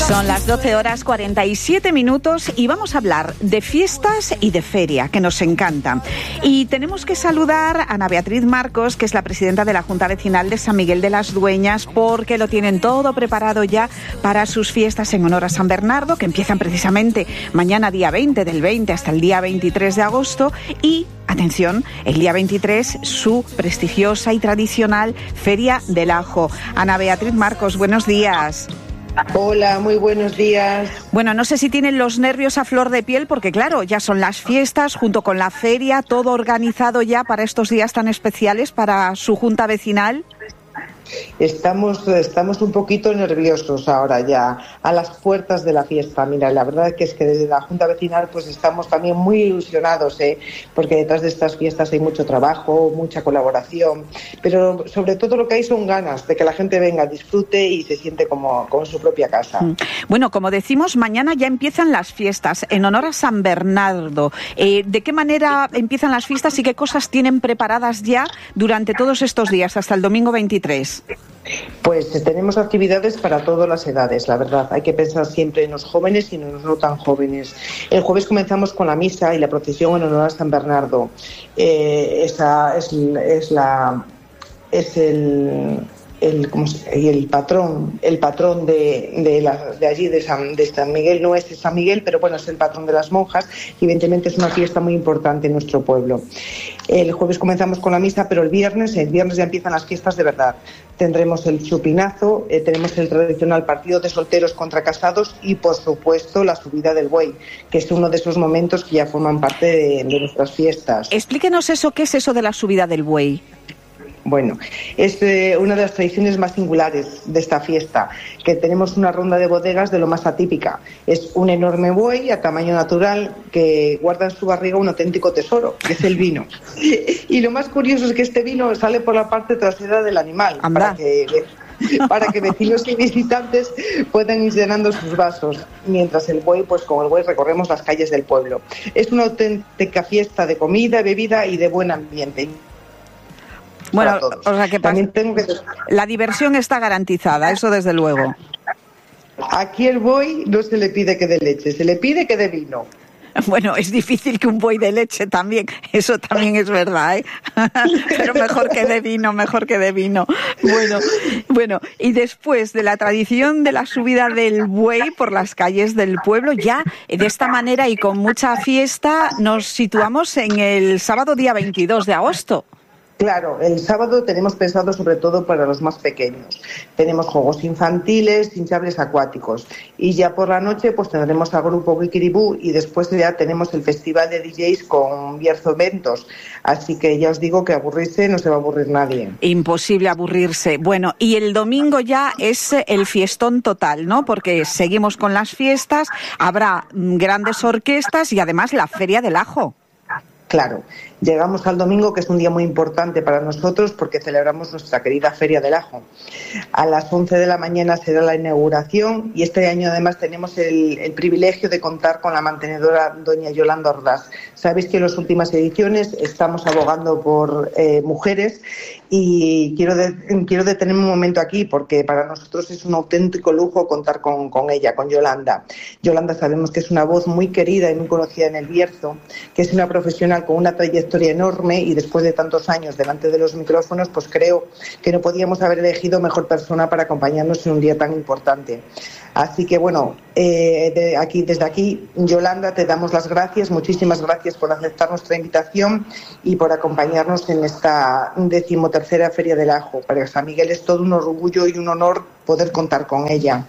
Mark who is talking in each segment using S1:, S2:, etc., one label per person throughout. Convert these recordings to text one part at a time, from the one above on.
S1: Son las 12:47 y vamos a hablar de fiestas y de feria, que nos encantan. Y tenemos que saludar a Ana Beatriz Marcos, que es la presidenta de la Junta Vecinal de San Miguel de las Dueñas, porque lo tienen todo preparado ya para sus fiestas en honor a San Bernardo, que empiezan precisamente mañana día 20, del 20 hasta el día 23 de agosto. Y, atención, el día 23, su prestigiosa y tradicional Feria del Ajo. Ana Beatriz Marcos, buenos días.
S2: Hola, muy buenos días.
S1: Bueno, no sé si tienen los nervios a flor de piel, porque claro, ya son las fiestas junto con la feria, todo organizado ya para estos días tan especiales para su junta vecinal.
S2: Estamos un poquito nerviosos ahora ya, a las puertas de la fiesta. Mira, la verdad es que desde la Junta Vecinal pues estamos también muy ilusionados, porque detrás de estas fiestas hay mucho trabajo, mucha colaboración, pero sobre todo lo que hay son ganas de que la gente venga, disfrute y se siente como en su propia casa.
S1: Bueno, como decimos, mañana ya empiezan las fiestas en honor a San Bernardo. ¿De qué manera empiezan las fiestas y qué cosas tienen preparadas ya durante todos estos días hasta el domingo 23?
S2: Pues tenemos actividades para todas las edades, la verdad. Hay que pensar siempre en los jóvenes y en los no tan jóvenes. El jueves comenzamos con la misa y la procesión en honor a San Bernardo. Esa es el patrón de allí de San Miguel. No es San Miguel, pero bueno, es el patrón de las monjas y evidentemente es una fiesta muy importante en nuestro pueblo. El jueves comenzamos con la misa, pero el viernes ya empiezan las fiestas de verdad. Tendremos el chupinazo, tenemos el tradicional partido de solteros contra casados y, por supuesto, la subida del buey, que es uno de esos momentos que ya forman parte de nuestras fiestas.
S1: Explíquenos eso, ¿qué es eso de la subida del buey?
S2: Bueno, es una de las tradiciones más singulares de esta fiesta, que tenemos una ronda de bodegas de lo más atípica. Es un enorme buey a tamaño natural que guarda en su barriga un auténtico tesoro, que es el vino. Y lo más curioso es que este vino sale por la parte trasera del animal, para que vecinos y visitantes puedan ir llenando sus vasos, mientras el buey, pues con el buey recorremos las calles del pueblo. Es una auténtica fiesta de comida, bebida y de buen ambiente.
S1: Bueno, o sea que la diversión está garantizada, eso desde luego.
S2: Aquí el buey no se le pide que dé leche, se le pide que dé vino.
S1: Bueno, es difícil que un buey de leche también, eso también es verdad, pero mejor que de vino. Bueno, y después de la tradición de la subida del buey por las calles del pueblo, ya de esta manera y con mucha fiesta nos situamos en el sábado día 22 de agosto.
S2: Claro, el sábado tenemos pensado sobre todo para los más pequeños. Tenemos juegos infantiles, hinchables acuáticos. Y ya por la noche pues tendremos al grupo Wikiribú y después ya tenemos el festival de DJs con Bierzo Eventos. Así que ya os digo que aburrirse no se va a aburrir nadie.
S1: Imposible aburrirse. Bueno, y el domingo ya es el fiestón total, ¿no? Porque seguimos con las fiestas, habrá grandes orquestas y además la Feria del Ajo.
S2: Claro, llegamos al domingo, que es un día muy importante para nosotros porque celebramos nuestra querida Feria del Ajo. A las 11 de la mañana será la inauguración y este año además tenemos el privilegio de contar con la mantenedora doña Yolanda Ordaz. Sabéis que en las últimas ediciones estamos abogando por mujeres y quiero detenerme un momento aquí porque para nosotros es un auténtico lujo contar con ella, con Yolanda. Yolanda sabemos que es una voz muy querida y muy conocida en el Bierzo, que es una profesional con una trayectoria enorme y después de tantos años delante de los micrófonos, pues creo que no podíamos haber elegido mejor persona para acompañarnos en un día tan importante. Así que bueno, desde aquí, Yolanda, te damos las gracias, muchísimas gracias por aceptar nuestra invitación y por acompañarnos en esta 13ª Feria del Ajo. Para San Miguel es todo un orgullo y un honor poder contar con ella.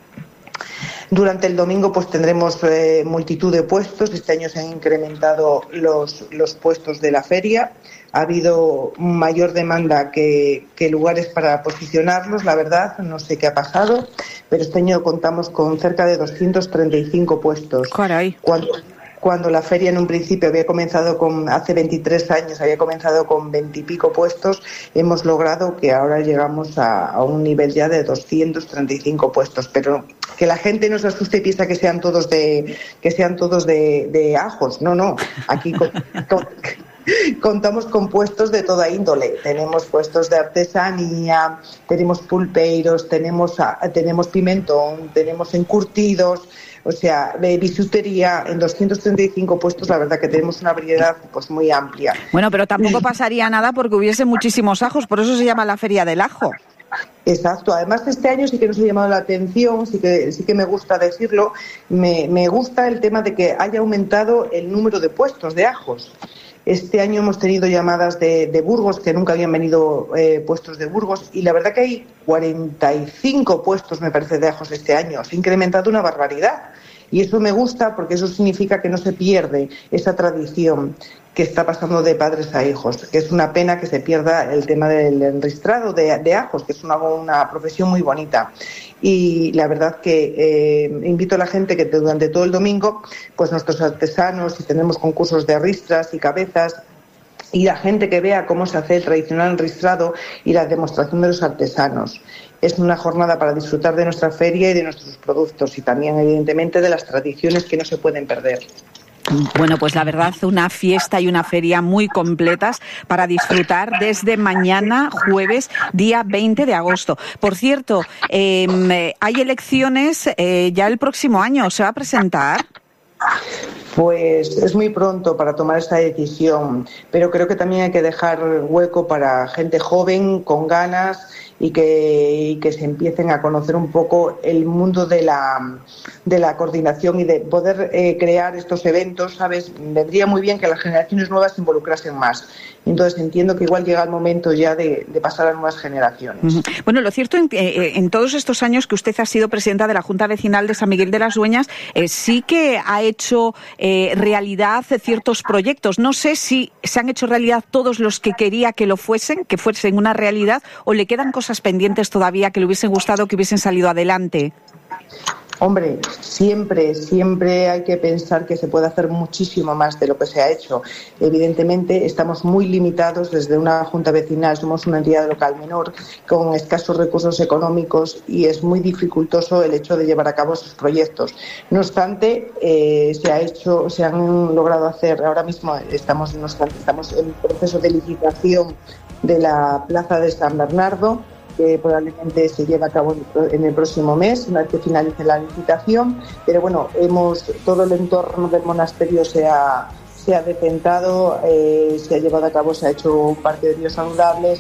S2: Durante el domingo pues tendremos multitud de puestos. Este año se han incrementado los puestos de la feria. Ha habido mayor demanda que lugares para posicionarlos, la verdad, no sé qué ha pasado, pero este año contamos con cerca de 235 puestos.
S1: Caray.
S2: Cuando la feria en un principio hace 23 años, había comenzado con 20 y pico puestos, hemos logrado que ahora llegamos a un nivel ya de 235 puestos. Pero que la gente no se asuste y piensa que sean todos de ajos. No. Aquí Contamos con puestos de toda índole. Tenemos puestos de artesanía, tenemos pulpeiros, tenemos pimentón, tenemos encurtidos, o sea, de bisutería. En 235 puestos, la verdad que tenemos una variedad pues muy amplia.
S1: Bueno, pero tampoco pasaría nada porque hubiese muchísimos ajos, por eso se llama la Feria del Ajo.
S2: Exacto. Además, este año sí que nos ha llamado la atención, sí que me gusta decirlo, me gusta el tema de que haya aumentado el número de puestos de ajos. Este año hemos tenido llamadas de Burgos, que nunca habían venido puestos de Burgos, y la verdad que hay 45 puestos, me parece, de ajos este año. Se ha incrementado una barbaridad. Y eso me gusta porque eso significa que no se pierde esa tradición que está pasando de padres a hijos, que es una pena que se pierda el tema del enristrado de ajos, que es una profesión muy bonita. Y la verdad que invito a la gente que durante todo el domingo, pues nuestros artesanos, y tenemos concursos de ristras y cabezas, y la gente que vea cómo se hace el tradicional enristrado y la demostración de los artesanos. Es una jornada para disfrutar de nuestra feria y de nuestros productos, y también, evidentemente, de las tradiciones que no se pueden perder.
S1: Bueno, pues la verdad, una fiesta y una feria muy completas para disfrutar desde mañana, jueves, día 20 de agosto. Por cierto, hay elecciones ya el próximo año. ¿Se va a presentar?
S2: Pues es muy pronto para tomar esta decisión, pero creo que también hay que dejar hueco para gente joven, con ganas, y que se empiecen a conocer un poco el mundo de la coordinación y de poder crear estos eventos, ¿sabes? Vendría muy bien que las generaciones nuevas se involucrasen más. Entonces entiendo que igual llega el momento ya de pasar a nuevas generaciones.
S1: Bueno, lo cierto en todos estos años que usted ha sido presidenta de la Junta Vecinal de San Miguel de las Dueñas, sí que ha hecho realidad ciertos proyectos. No sé si se han hecho realidad todos los que quería que fuesen una realidad, o le quedan cosas pendientes todavía que le hubiesen gustado que hubiesen salido adelante.
S2: Hombre, siempre hay que pensar que se puede hacer muchísimo más de lo que se ha hecho. Evidentemente, estamos muy limitados desde una junta vecinal, somos una entidad local menor con escasos recursos económicos, y es muy dificultoso el hecho de llevar a cabo esos proyectos. No obstante, se han logrado hacer, ahora mismo estamos en proceso de licitación de la Plaza de San Bernardo, que probablemente se lleve a cabo en el próximo mes, una vez que finalice la licitación. Pero bueno, todo el entorno del monasterio se ha decantado, se ha llevado a cabo, se ha hecho un parque de río saludable,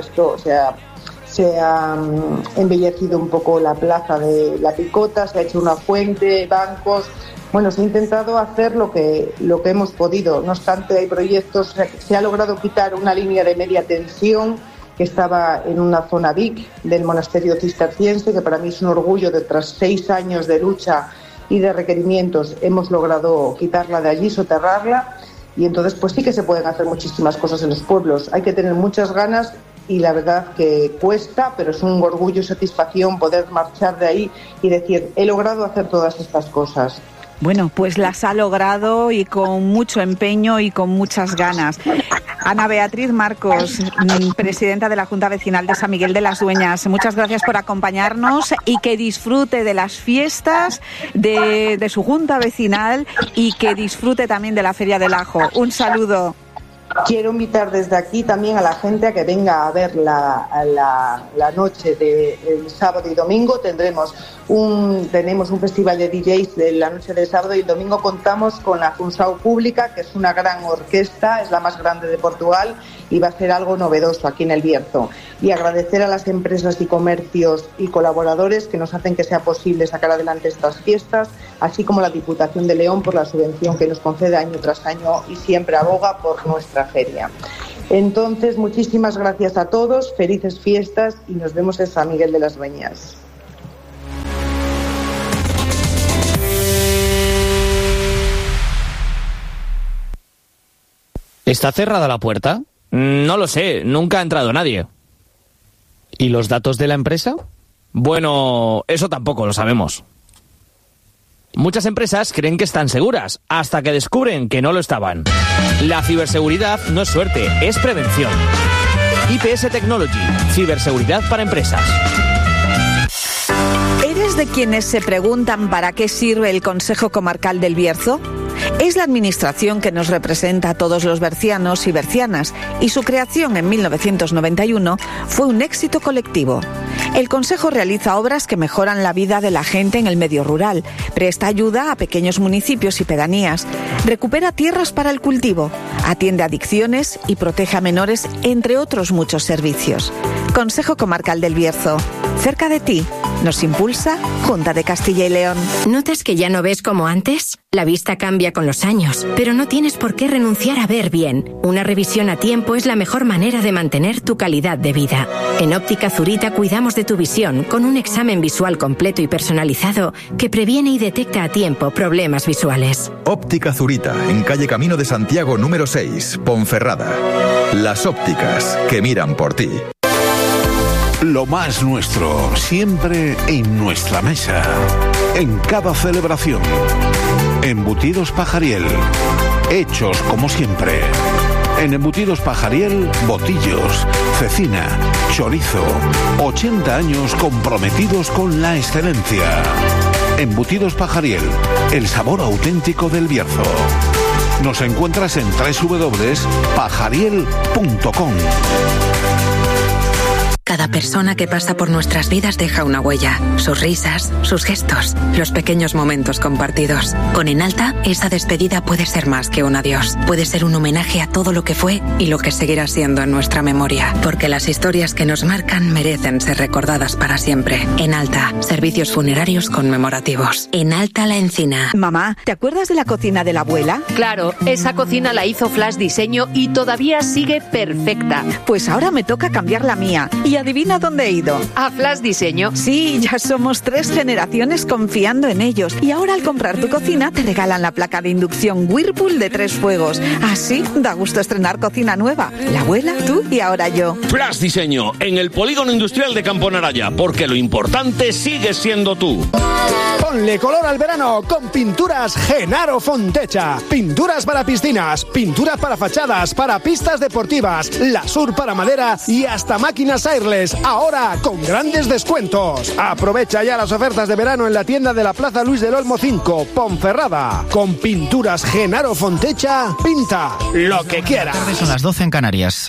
S2: se ha embellecido un poco la plaza de la Picota, se ha hecho una fuente, bancos. Bueno, se ha intentado hacer lo que hemos podido. No obstante, hay proyectos, se ha logrado quitar una línea de media tensión que estaba en una zona VIC del monasterio cisterciense, que para mí es un orgullo. Tras 6 años de lucha y de requerimientos hemos logrado quitarla de allí, soterrarla, y entonces pues sí que se pueden hacer muchísimas cosas en los pueblos. Hay que tener muchas ganas, y la verdad que cuesta, pero es un orgullo y satisfacción poder marchar de ahí y decir, he logrado hacer todas estas cosas.
S1: Bueno, pues las ha logrado, y con mucho empeño y con muchas ganas. Ana Beatriz Marcos, presidenta de la Junta Vecinal de San Miguel de las Dueñas, muchas gracias por acompañarnos, y que disfrute de las fiestas de su Junta Vecinal, y que disfrute también de la Feria del Ajo. Un saludo.
S2: Quiero invitar desde aquí también a la gente a que venga a ver la noche del sábado y domingo. Tenemos un festival de DJs de la noche del sábado, y el domingo contamos con la Funsao Pública, que es una gran orquesta, es la más grande de Portugal, y va a ser algo novedoso aquí en El Bierzo. Y agradecer a las empresas y comercios y colaboradores que nos hacen que sea posible sacar adelante estas fiestas, así como la Diputación de León por la subvención que nos concede año tras año y siempre aboga por nuestra feria. Entonces, muchísimas gracias a todos, felices fiestas, y nos vemos en San Miguel de las Dueñas.
S3: ¿Está cerrada la puerta? No lo sé, nunca ha entrado nadie. ¿Y los datos de la empresa? Bueno, eso tampoco lo sabemos. Muchas empresas creen que están seguras, hasta que descubren que no lo estaban. La ciberseguridad no es suerte, es prevención. IPS Technology, ciberseguridad para empresas.
S1: ¿Eres de quienes se preguntan para qué sirve el Consejo Comarcal del Bierzo? Es la administración que nos representa a todos los bercianos y bercianas, y su creación en 1991 fue un éxito colectivo. El Consejo realiza obras que mejoran la vida de la gente en el medio rural, presta ayuda a pequeños municipios y pedanías, recupera tierras para el cultivo, atiende adicciones y protege a menores, entre otros muchos servicios. Consejo Comarcal del Bierzo. Cerca de ti. Nos impulsa Junta de Castilla y León.
S4: ¿Notas que ya no ves como antes? La vista cambia con los años, pero no tienes por qué renunciar a ver bien. Una revisión a tiempo es la mejor manera de mantener tu calidad de vida. En Óptica Zurita cuidamos de tu visión con un examen visual completo y personalizado que previene y detecta a tiempo problemas visuales.
S5: Óptica Zurita, en calle Camino de Santiago número 6, Ponferrada. Las ópticas que miran por ti.
S6: Lo más nuestro, siempre en nuestra mesa. En cada celebración. Embutidos Pajariel. Hechos como siempre. En Embutidos Pajariel, botillos, cecina, chorizo. 80 años comprometidos con la excelencia. Embutidos Pajariel, el sabor auténtico del Bierzo. Nos encuentras en www.pajariel.com.
S4: Cada persona que pasa por nuestras vidas deja una huella. Sus risas, sus gestos, los pequeños momentos compartidos. Con Enalta, esa despedida puede ser más que un adiós. Puede ser un homenaje a todo lo que fue y lo que seguirá siendo en nuestra memoria. Porque las historias que nos marcan merecen ser recordadas para siempre. Enalta, servicios funerarios conmemorativos. Enalta La Encina.
S1: Mamá, ¿te acuerdas de la cocina de la abuela?
S7: Claro, esa cocina la hizo Flash Diseño y todavía sigue perfecta.
S1: Pues ahora me toca cambiar la mía. ¿Y adivina dónde he ido?
S7: ¿A Flash Diseño?
S1: Sí, ya somos 3 generaciones confiando en ellos. Y ahora al comprar tu cocina te regalan la placa de inducción Whirlpool de 3 fuegos. Así da gusto estrenar cocina nueva. La abuela, tú y ahora yo.
S8: Flash Diseño, en el Polígono Industrial de Campo Naraya, porque lo importante sigue siendo tú.
S9: Ponle color al verano con Pinturas Genaro Fontecha. Pinturas para piscinas, pinturas para fachadas, para pistas deportivas, Lasur para madera y hasta máquinas airless. Ahora con grandes descuentos. Aprovecha ya las ofertas de verano en la tienda de la Plaza Luis del Olmo 5, Ponferrada. Con Pinturas Genaro Fontecha, pinta lo que quieras.
S10: Son las 12 en Canarias.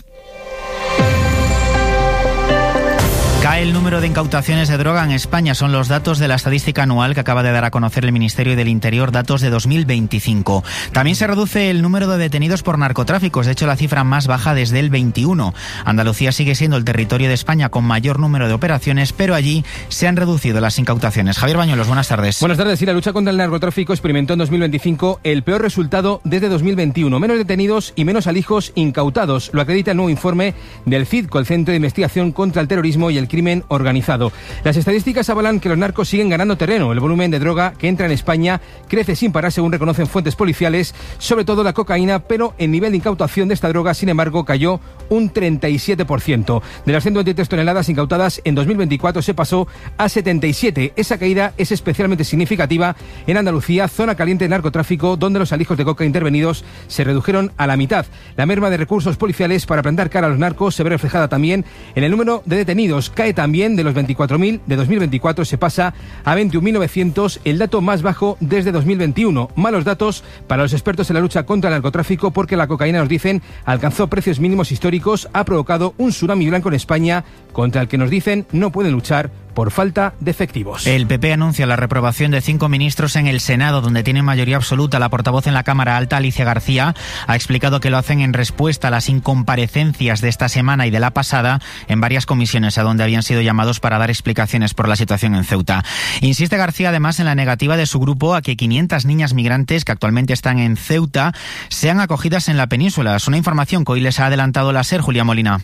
S10: Cae el número de incautaciones de droga en España. Son los datos de la estadística anual que acaba de dar a conocer el Ministerio del Interior, datos de 2025. También se reduce el número de detenidos por narcotráficos, de hecho la cifra más baja desde el 21. Andalucía sigue siendo el territorio de España con mayor número de operaciones, pero allí se han reducido las incautaciones. Javier Bañuelos, buenas tardes.
S11: Buenas tardes. Sí, la lucha contra el narcotráfico experimentó en 2025 el peor resultado desde 2021. Menos detenidos y menos alijos incautados. Lo acredita el nuevo informe del CIDCO, el Centro de Investigación contra el Terrorismo y el Crimen Organizado. Las estadísticas avalan que los narcos siguen ganando terreno. El volumen de droga que entra en España crece sin parar, según reconocen fuentes policiales, sobre todo la cocaína, pero el nivel de incautación de esta droga, sin embargo, cayó un 37%. De las 123 toneladas incautadas en 2024 se pasó a 77. Esa caída es especialmente significativa en Andalucía, zona caliente de narcotráfico, donde los alijos de coca intervenidos se redujeron a la mitad. La merma de recursos policiales para plantar cara a los narcos se ve reflejada también en el número de detenidos. Cae también de los 24.000 de 2024, se pasa a 21.900, el dato más bajo desde 2021. Malos datos para los expertos en la lucha contra el narcotráfico, porque la cocaína, nos dicen, alcanzó precios mínimos históricos, ha provocado un tsunami blanco en España contra el que, nos dicen, no pueden luchar por falta de efectivos.
S10: El PP anuncia la reprobación de 5 ministros en el Senado, donde tienen mayoría absoluta. La portavoz en la Cámara Alta, Alicia García, ha explicado que lo hacen en respuesta a las incomparecencias de esta semana y de la pasada en varias comisiones a donde habían sido llamados para dar explicaciones por la situación en Ceuta. Insiste García además en la negativa de su grupo a que 500 niñas migrantes que actualmente están en Ceuta sean acogidas en la península. Es una información que hoy les ha adelantado la SER, Julia Molina.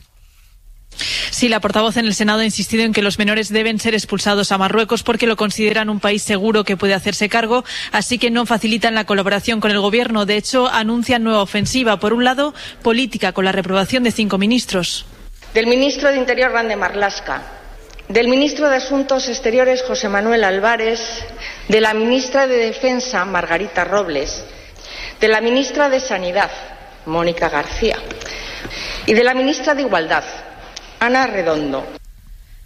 S12: Sí, la portavoz en el Senado ha insistido en que los menores deben ser expulsados a Marruecos porque lo consideran un país seguro que puede hacerse cargo, así que no facilitan la colaboración con el Gobierno. De hecho, anuncian nueva ofensiva. Por un lado, política, con la reprobación de 5 ministros.
S13: Del ministro de Interior, Grande Marlaska, del ministro de Asuntos Exteriores, José Manuel Álvarez, de la ministra de Defensa, Margarita Robles, de la ministra de Sanidad, Mónica García, y de la ministra de Igualdad, Ana Redondo.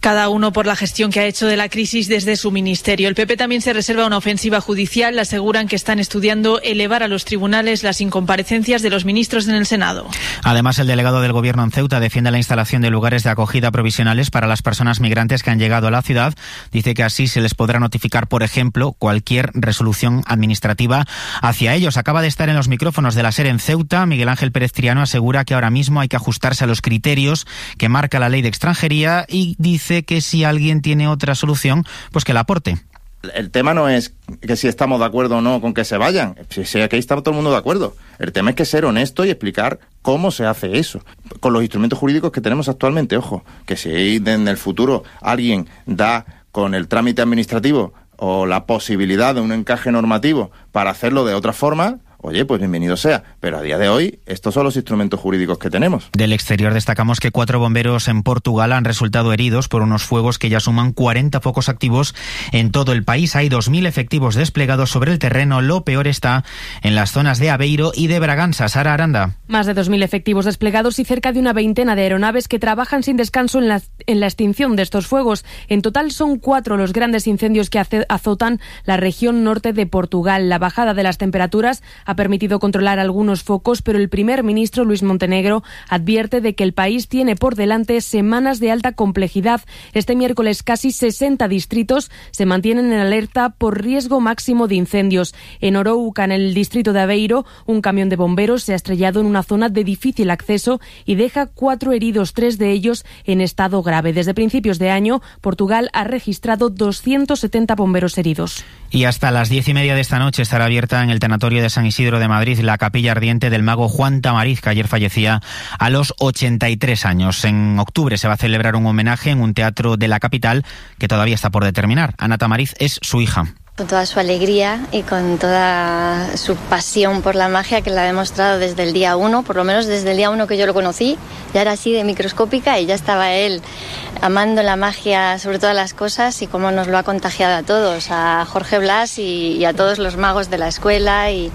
S12: Cada uno por la gestión que ha hecho de la crisis desde su ministerio. El PP también se reserva una ofensiva judicial. Aseguran que están estudiando elevar a los tribunales las incomparecencias de los ministros en el Senado.
S10: Además, el delegado del Gobierno en Ceuta defiende la instalación de lugares de acogida provisionales para las personas migrantes que han llegado a la ciudad. Dice que así se les podrá notificar, por ejemplo, cualquier resolución administrativa hacia ellos. Acaba de estar en los micrófonos de la SER en Ceuta. Miguel Ángel Pérez Triano asegura que ahora mismo hay que ajustarse a los criterios que marca la ley de extranjería y dice que si alguien tiene otra solución, pues que la aporte.
S14: El tema no es que si estamos de acuerdo o no con que se vayan. Si aquí está todo el mundo de acuerdo. El tema es que ser honesto y explicar cómo se hace eso. Con los instrumentos jurídicos que tenemos actualmente, ojo, que si en el futuro alguien da con el trámite administrativo o la posibilidad de un encaje normativo para hacerlo de otra forma, oye, pues bienvenido sea. Pero a día de hoy, estos son los instrumentos jurídicos que tenemos.
S10: Del exterior destacamos que 4 bomberos en Portugal han resultado heridos por unos fuegos que ya suman 40 focos activos en todo el país. Hay 2.000 efectivos desplegados sobre el terreno. Lo peor está en las zonas de Aveiro y de Bragança. Sara Aranda.
S15: Más de 2.000 efectivos desplegados y cerca de una veintena de aeronaves que trabajan sin descanso en la extinción de estos fuegos. En total son 4 los grandes incendios que azotan la región norte de Portugal. La bajada de las temperaturas ha permitido controlar algunos focos, pero el primer ministro Luis Montenegro advierte de que el país tiene por delante semanas de alta complejidad. Este miércoles casi 60 distritos se mantienen en alerta por riesgo máximo de incendios. En Orouca, en el distrito de Aveiro, un camión de bomberos se ha estrellado en una zona de difícil acceso y deja 4 heridos, 3 de ellos en estado grave. Desde principios de año, Portugal ha registrado 270 bomberos heridos.
S10: Y hasta las 10:30 de esta noche estará abierta en el tanatorio de San Isidro de Madrid la capilla ardiente del mago Juan Tamariz, que ayer fallecía a los 83 años. En octubre se va a celebrar un homenaje en un teatro de la capital que todavía está por determinar. Ana Tamariz es su hija.
S16: Con toda su alegría y con toda su pasión por la magia, que la ha demostrado desde el día 1, por lo menos desde el día 1 que yo lo conocí. Ya era así de microscópica y ya estaba él amando la magia sobre todas las cosas, y cómo nos lo ha contagiado a todos, a Jorge Blas y a todos los magos de la escuela y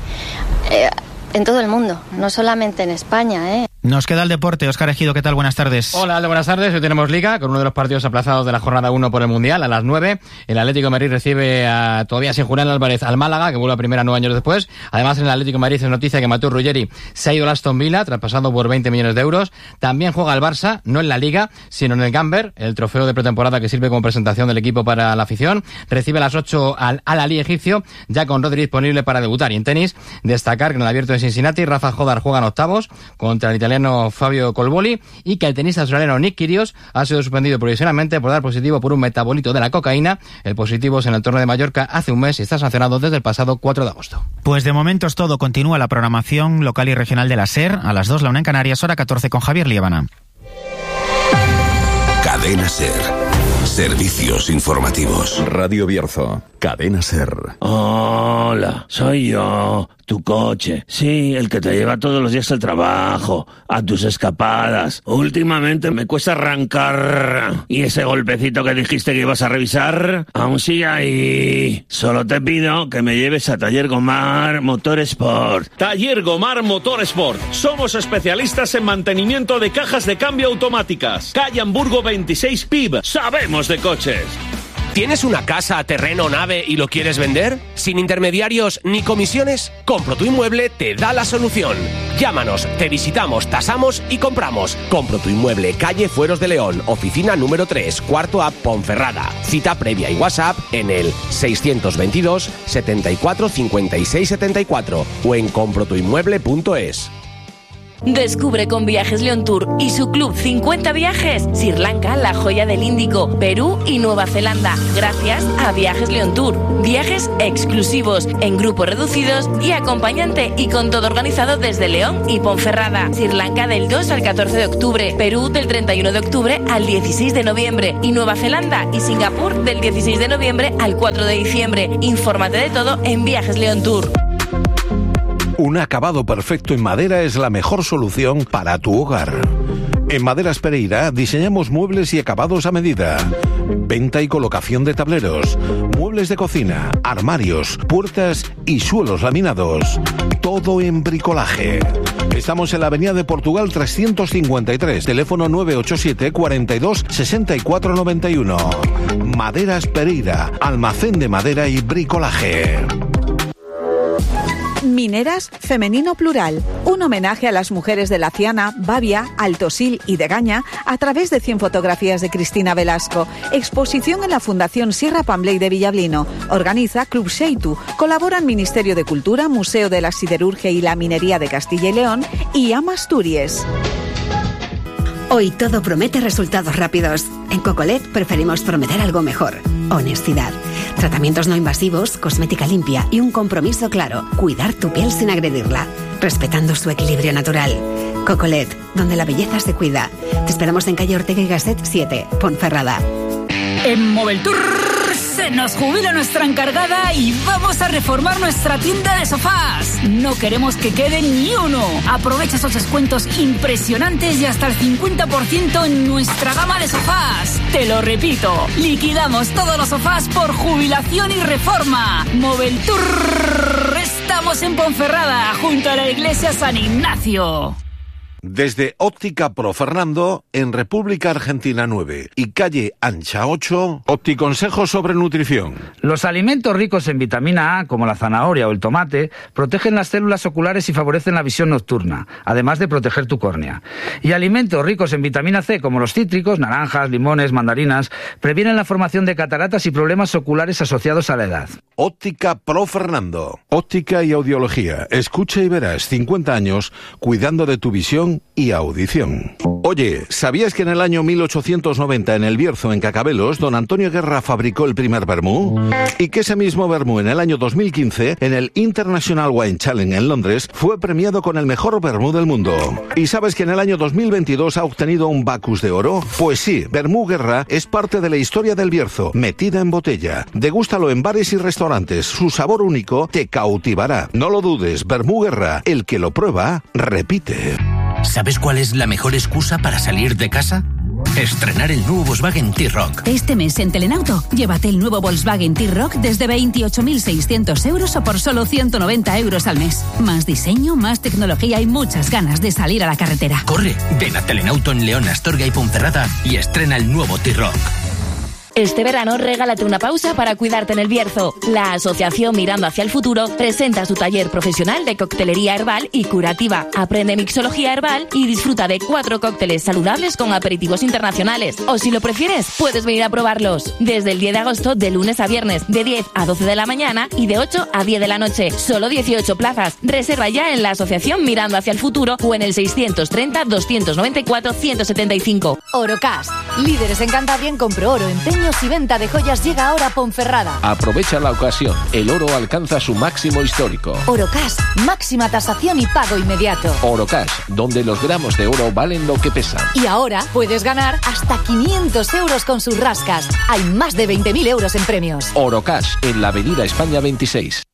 S16: en todo el mundo, no solamente en España,
S10: Nos queda el deporte. Óscar Ejido, ¿qué tal? Buenas tardes.
S17: Hola, Aldo, buenas tardes. Hoy tenemos Liga, con uno de los partidos aplazados de la jornada 1 por el Mundial, a las 9. El Atlético de Madrid recibe todavía sin Julián Álvarez al Málaga, que vuelve a primera 9 años después. Además, en el Atlético de Madrid es noticia que Mateu Ruggeri se ha ido al Aston Villa, traspasado por 20 millones de euros. También juega el Barça, no en la Liga, sino en el Gamber, el trofeo de pretemporada que sirve como presentación del equipo para la afición. Recibe a las 8 al Al-Ahly egipcio, ya con Rodri disponible para debutar. Y en tenis, destacar que en el Abierto de Cincinnati, Rafa Jodar juega en octavos contra el italiano Fabio Colboli, y que el tenista australiano Nick Kyrgios ha sido suspendido provisionalmente por dar positivo por un metabolito de la cocaína. El positivo es en el torneo de Mallorca hace un mes y está sancionado desde el pasado 4 de agosto.
S10: Pues de momento es todo. Continúa la programación local y regional de la SER. A las 2, la 1 en Canarias, hora 14 con Javier Liébana.
S18: Cadena SER. Servicios informativos.
S5: Radio Bierzo. Cadena SER.
S8: Hola, soy yo, tu coche. Sí, el que te lleva todos los días al trabajo, a tus escapadas. Últimamente me cuesta arrancar. Y ese golpecito que dijiste que ibas a revisar, aún sigue ahí. Solo te pido que me lleves a Taller Gomar Motorsport. Taller Gomar Motorsport. Somos especialistas en mantenimiento de cajas de cambio automáticas. Calle Hamburgo 26 PIB. Sabemos de coches.
S19: ¿Tienes una casa, terreno, nave y lo quieres vender? ¿Sin intermediarios ni comisiones? Compro tu Inmueble te da la solución. Llámanos, te visitamos, tasamos y compramos. Compro tu Inmueble, calle Fueros de León, oficina número 3, cuarto A, Ponferrada. Cita previa y WhatsApp en el 622 74 56 74 o en comprotuinmueble.es.
S20: Descubre con Viajes León Tour y su club 50 viajes Sri Lanka, la joya del Índico, Perú y Nueva Zelanda, gracias a Viajes León Tour. Viajes exclusivos, en grupos reducidos y acompañante, y con todo organizado desde León y Ponferrada. Sri Lanka del 2 al 14 de octubre, Perú del 31 de octubre al 16 de noviembre y Nueva Zelanda y Singapur del 16 de noviembre al 4 de diciembre. Infórmate de todo en Viajes León Tour.
S6: Un acabado perfecto en madera es la mejor solución para tu hogar. En Maderas Pereira diseñamos muebles y acabados a medida. Venta y colocación de tableros, muebles de cocina, armarios, puertas y suelos laminados. Todo en bricolaje. Estamos en la Avenida de Portugal 353, teléfono 987 42 64 91. Maderas Pereira, almacén de madera y bricolaje.
S1: Mineras Femenino Plural, un homenaje a las mujeres de Laciana, Bavia, Altosil y Degaña a través de 100 fotografías de Cristina Velasco. Exposición en la Fundación Sierra Pambley de Villablino. Organiza Club Xeitu. Colaboran Ministerio de Cultura, Museo de la Siderurgia y la Minería de Castilla y León y Amasturies.
S21: Hoy todo promete resultados rápidos. En Cocolet preferimos prometer algo mejor. Honestidad. Tratamientos no invasivos, cosmética limpia y un compromiso claro. Cuidar tu piel sin agredirla, respetando su equilibrio natural. Cocolet, donde la belleza se cuida. Te esperamos en calle Ortega y Gasset 7, Ponferrada.
S22: En Moveltour se nos jubila nuestra encargada y vamos a reformar nuestra tienda de sofás. No queremos que quede ni uno. Aprovecha esos descuentos impresionantes y hasta el 50% en nuestra gama de sofás. Te lo repito, liquidamos todos los sofás por jubilación y reforma. Moveltour. Estamos en Ponferrada, junto a la iglesia San Ignacio.
S6: Desde Óptica Pro Fernando, en República Argentina 9 y calle Ancha 8, Opticonsejos sobre nutrición.
S23: Los alimentos ricos en vitamina A, como la zanahoria o el tomate, protegen las células oculares y favorecen la visión nocturna, además de proteger tu córnea. Y alimentos ricos en vitamina C, como los cítricos, naranjas, limones, mandarinas, previenen la formación de cataratas y problemas oculares asociados a la edad.
S6: Óptica Pro Fernando. Óptica y audiología. Escucha y verás 50 años cuidando de tu visión y audición. Oye, ¿sabías que en el año 1890 en El Bierzo, en Cacabelos, don Antonio Guerra fabricó el primer vermú? Y que ese mismo vermú en el año 2015, en el International Wine Challenge en Londres, fue premiado con el mejor vermú del mundo. ¿Y sabes que en el año 2022 ha obtenido un Bacus de oro? Pues sí, Vermú Guerra es parte de la historia del Bierzo, metida en botella. Degústalo en bares y restaurantes, su sabor único te cautivará. No lo dudes, Vermú Guerra, el que lo prueba, repite.
S24: ¿Sabes cuál es la mejor excusa para salir de casa? Estrenar el nuevo Volkswagen T-Roc.
S25: Este mes en Telenauto, llévate el nuevo Volkswagen T-Roc desde 28.600 euros o por solo 190 euros al mes. Más diseño, más tecnología y muchas ganas de salir a la carretera.
S24: Corre, ven a Telenauto en León, Astorga y Ponferrada y estrena el nuevo T-Roc.
S20: Este verano regálate una pausa para cuidarte en El Bierzo. La Asociación Mirando hacia el Futuro presenta su taller profesional de coctelería herbal y curativa. Aprende mixología herbal y disfruta de 4 cócteles saludables con aperitivos internacionales. O si lo prefieres, puedes venir a probarlos. Desde el 10 de agosto, de lunes a viernes, de 10 a 12 de la mañana y de 8 a 10 de la noche. Solo 18 plazas. Reserva ya en la Asociación Mirando hacia el Futuro o en el 630-294-175.
S26: Orocast, líderes en Cantabria en compro oro, empeños y venta de joyas, llega ahora a Ponferrada.
S19: Aprovecha la ocasión. El oro alcanza su máximo histórico.
S26: Orocast, máxima tasación y pago inmediato.
S19: Orocash, donde los gramos de oro valen lo que pesan.
S26: Y ahora puedes ganar hasta 500 euros con sus rascas. Hay más de 20.000 euros en premios.
S19: Orocash, en la Avenida España 26.